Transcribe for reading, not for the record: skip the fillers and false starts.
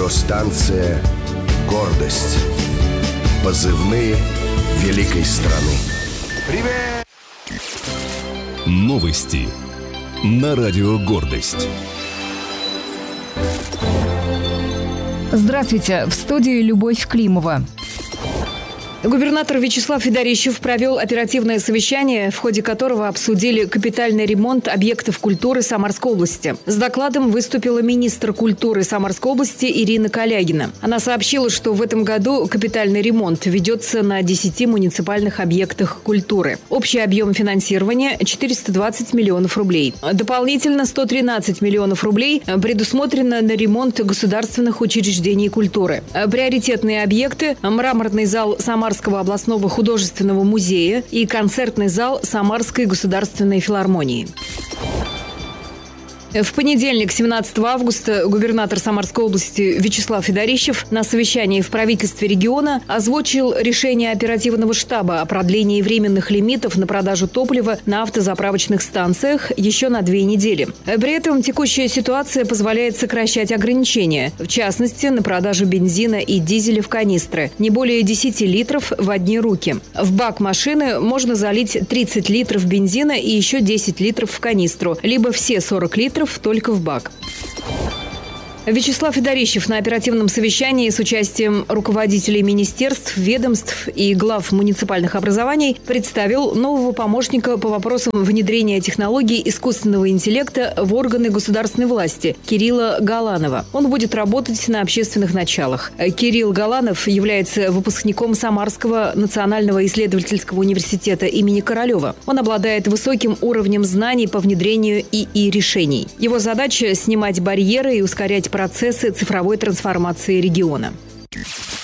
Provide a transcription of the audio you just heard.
Радиостанция «Гордость». Позывные великой страны. Привет! Новости на радио «Гордость». Здравствуйте, в студии Любовь Климова. Губернатор Вячеслав Федорищев провел оперативное совещание, в ходе которого обсудили капитальный ремонт объектов культуры Самарской области. С докладом выступила министр культуры Самарской области Ирина Калягина. Она сообщила, что в этом году капитальный ремонт ведется на 10 муниципальных объектах культуры. Общий объем финансирования – 420 миллионов рублей. Дополнительно 113 миллионов рублей предусмотрено на ремонт государственных учреждений культуры. Приоритетные объекты – мраморный зал Самарского областного художественного музея и концертный зал Самарской государственной филармонии. В понедельник, 17 августа, губернатор Самарской области Вячеслав Федорищев на совещании в правительстве региона озвучил решение оперативного штаба о продлении временных лимитов на продажу топлива на автозаправочных станциях еще на 2 недели. При этом текущая ситуация позволяет сокращать ограничения, в частности, на продажу бензина и дизеля в канистры, не более 10 литров в одни руки. В бак машины можно залить 30 литров бензина и еще 10 литров в канистру, либо все 40 литров только в бак. Вячеслав Федорищев на оперативном совещании с участием руководителей министерств, ведомств и глав муниципальных образований представил нового помощника по вопросам внедрения технологий искусственного интеллекта в органы государственной власти Кирилла Галанова. Он будет работать на общественных началах. Кирилл Галанов является выпускником Самарского национального исследовательского университета имени Королева. Он обладает высоким уровнем знаний по внедрению ИИ решений. Его задача – снимать барьеры и ускорять процессы цифровой трансформации региона.